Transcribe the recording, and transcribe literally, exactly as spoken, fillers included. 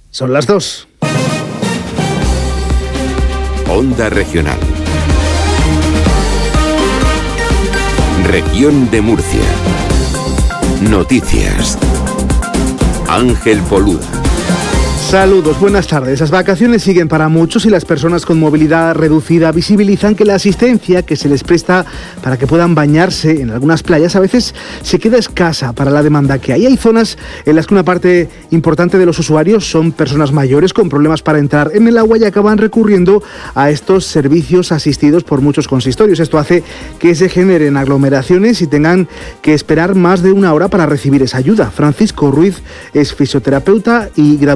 Son las dos. Onda Regional. Región de Murcia. Noticias. Ángel Poluda. Saludos, buenas tardes. Las vacaciones siguen para muchos y las personas con movilidad reducida visibilizan que la asistencia que se les presta para que puedan bañarse en algunas playas a veces se queda escasa para la demanda que hay. Hay zonas en las que una parte importante de los usuarios son personas mayores con problemas para entrar en el agua y acaban recurriendo a estos servicios asistidos por muchos consistorios. Esto hace que se generen aglomeraciones y tengan que esperar más de una hora para recibir esa ayuda. Francisco Ruiz es fisioterapeuta y graduado